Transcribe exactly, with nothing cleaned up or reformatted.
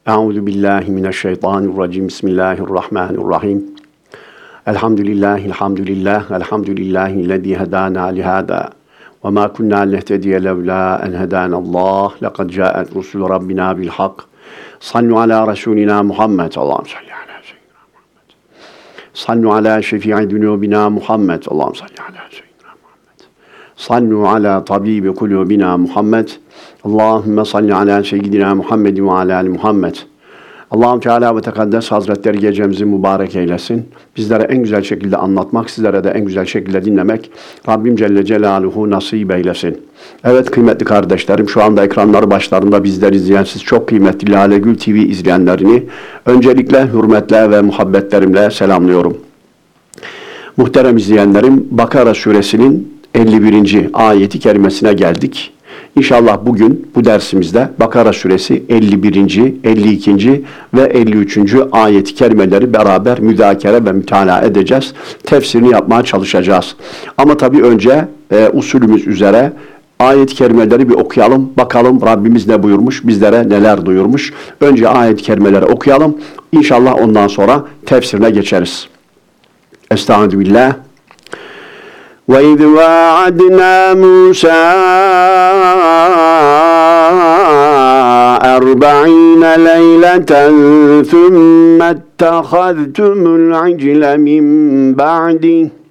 Euzu billahi mineşşeytanirracim. Bismillahirrahmanirrahim. Elhamdülillahi elhamdülillah elhamdülillahi'llezî hedâna lihâdâ ve mâ kunnâ linehtediye levlâ en hedânallâh. Lekad câet rusûlü rabbinâ bil hak. Sallu alâ resûlinâ Muhammed. Allahümme salli alâ seyyidinâ Muhammed. Sallu alâ şefî'i dunûbinâ Muhammed. Allahümme salli alâ seyyidinâ Muhammed. Sallu alâ tabîbi kulûbinâ Muhammed. Allahümme salli alâ seyyidinâ Muhammed ve alâ ali Muhammed. Allah-u Teala ve Tekaddes Hazretleri gecemizi mübarek eylesin. Bizlere en güzel şekilde anlatmak, sizlere de en güzel şekilde dinlemek Rabbim Celle Celaluhu nasip eylesin. Evet kıymetli kardeşlerim, şu anda ekranları başlarında bizleri izleyen siz çok kıymetli Lale Gül T V izleyenlerini öncelikle hürmetle ve muhabbetlerimle selamlıyorum. Muhterem izleyenlerim, Bakara suresinin elli birinci ayeti kerimesine geldik. İnşallah bugün bu dersimizde Bakara suresi elli birinci, elli ikinci ve elli üçüncü ayet-i kerimeleri beraber müzakere ve mütalaa edeceğiz. Tefsirini yapmaya çalışacağız. Ama tabii önce e, usulümüz üzere ayet-i kerimeleri bir okuyalım. Bakalım Rabbimiz ne buyurmuş, bizlere neler duyurmuş. Önce ayet-i kerimeleri okuyalım. İnşallah ondan sonra tefsirine geçeriz. Estağfirullah. وَإِذْ وَاعَدْنَا مُوسَى أَرْبَعِينَ لَيْلَةً ثُمَّ اتَّخَذْتُمُ الْعِجْلَ مِنْ بَعْدِهِ